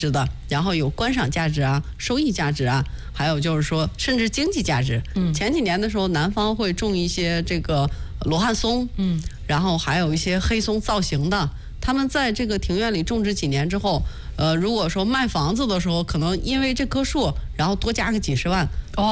的，然后有观赏价值啊、收益价值啊，还有就是说甚至经济价值。前几年的时候，南方会种一些这个罗汉松，然后还有一些黑松造型的。他们在这个庭院里种植几年之后，如果说卖房子的时候，可能因为这棵树，然后多加个几十万。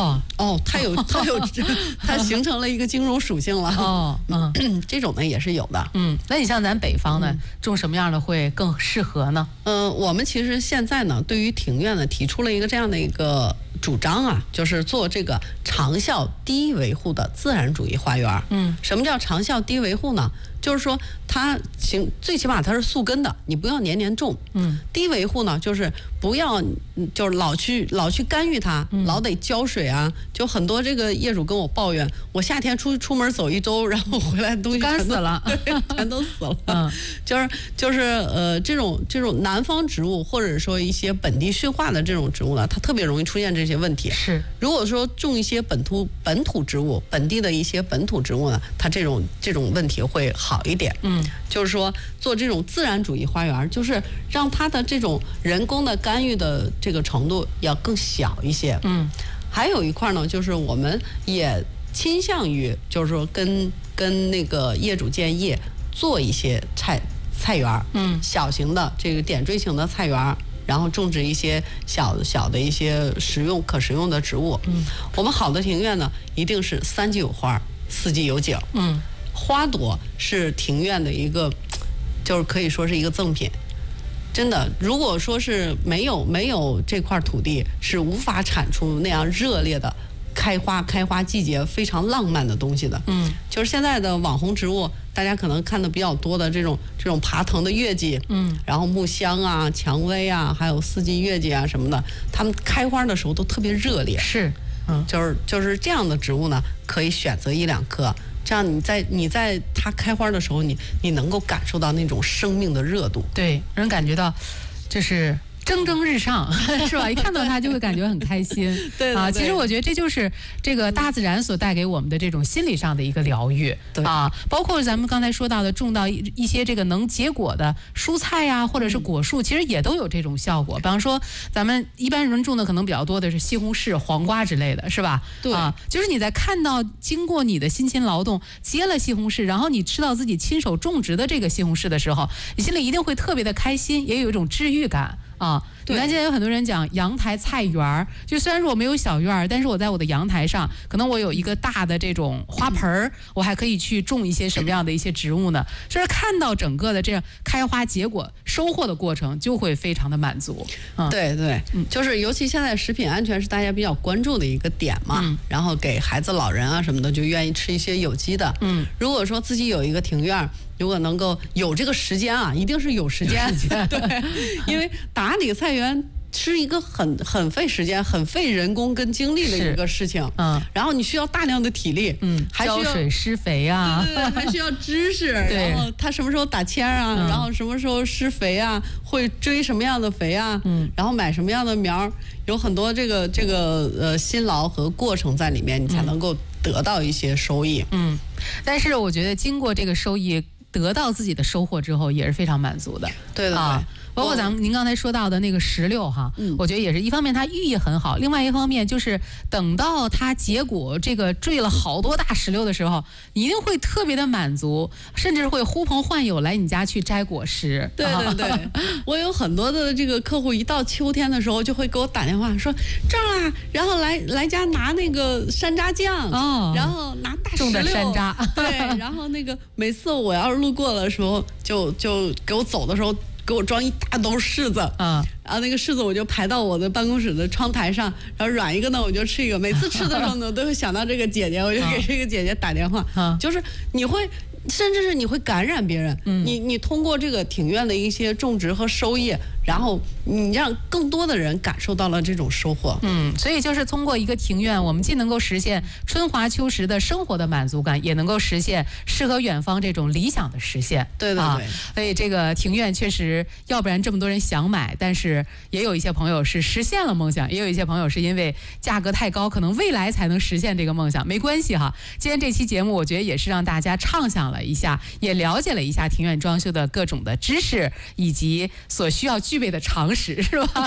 它形成了一个金融属性了。这种呢也是有的。 那你像咱北方呢，种什么样的会更适合呢？ 我们其实现在呢，对于庭院呢提出了一个这样的一个主张啊，就是做这个长效低维护的自然主义花园。什么叫长效低维护呢？就是说它最起码它是宿根的，你不要年年种。低维护呢，就是不要就是老去干预它，老得浇水啊。就很多这个业主跟我抱怨，我夏天出门走一周，然后回来东西干死了， 全都死了。就是这种南方植物或者说一些本地驯化的这种植物呢，它特别容易出现这些问题。 是， 如果说种一些本土植物，本地的一些本土植物呢，它这种问题会好一点。就是说做这种自然主义花园，就是让它的这种人工的干预的这个程度要更小一些。还有一块呢，就是我们也倾向于，就是说跟那个业主建议做一些菜园，小型的这个点缀型的菜园，然后种植一些小的一些可食用的植物。我们好的庭院呢，一定是3季有花，4季有景。花朵是庭院的一个，就是可以说是一个赠品。真的，如果说是没有这块土地，是无法产出那样热烈的开花季节非常浪漫的东西的。就是现在的网红植物，大家可能看的比较多的这种爬藤的月季，然后木香啊、蔷薇啊，还有4季月季啊什么的，它们开花的时候都特别热烈。 是， 就是这样的植物呢，可以选择1、2棵。这样你在它开花的时候，你能够感受到那种生命的热度， 对，人感觉到就是蒸蒸日上，是吧？一看到它就会感觉很开心。 对啊，其实我觉得这就是这个大自然所带给我们的这种心理上的一个疗愈啊。包括咱们刚才说到的，种到一些这个能结果的蔬菜呀，或者是果树，其实也都有这种效果。比方说，咱们一般人种的可能比较多的是西红柿、黄瓜之类的，是吧？ 对啊，就是你在看到经过你的辛勤劳动结了西红柿，然后你吃到自己亲手种植的这个西红柿的时候，你心里一定会特别的开心，也有一种治愈感。你看现在有很多人讲阳台菜园儿，就虽然说我没有小院儿，但是我在我的阳台上，可能我有一个大的这种花盆儿，我还可以去种一些什么样的一些植物呢？就是看到整个的这样开花结果收获的过程，就会非常的满足。 对，就是尤其现在食品安全是大家比较关注的一个点嘛，然后给孩子、老人啊什么的就愿意吃一些有机的。如果说自己有一个庭院，如果能够有这个时间啊，一定是有时间。对，因为打理菜园是一个很费时间、很费人工跟精力的一个事情。然后你需要大量的体力，还需要浇水施肥啊， 对，还需要知识。然后它什么时候打签啊，然后什么时候施肥啊，会追什么样的肥啊，然后买什么样的苗，有很多这个辛劳和过程在里面，你才能够得到一些收益。 但是我觉得经过这个收益，得到自己的收获之后，也是非常满足的。 对。 包括您刚才说到的那个石榴哈，我觉得也是一方面它寓意很好，另外一方面就是等到它结果这个坠了好多大石榴的时候，你一定会特别的满足，甚至会呼朋唤友来你家去摘果实。 对，我有很多的这个客户，一到秋天的时候就会给我打电话说这儿啊，然后来家拿那个山楂酱，然后拿大石榴种的山楂， 对，然后那个每次我要是路过的时候，就给我走的时候。给我装一大兜柿子，然后那个柿子我就排到我的办公室的窗台上，然后软一个呢我就吃一个。每次吃的时候呢，都会想到这个姐姐，我就给这个姐姐打电话。就是你会，甚至是你会感染别人。你通过这个庭院的一些种植和收益，然后你让更多的人感受到了这种收获。 所以就是通过一个庭院，我们既能够实现春华秋实的生活的满足感，也能够实现诗和远方这种理想的实现。 对。 所以这个庭院确实，要不然这么多人想买，但是也有一些朋友是实现了梦想，也有一些朋友是因为价格太高，可能未来才能实现这个梦想。没关系哈，今天这期节目我觉得也是让大家畅想了一下，也了解了一下庭院装修的各种的知识以及所需要具备的常识，是吧？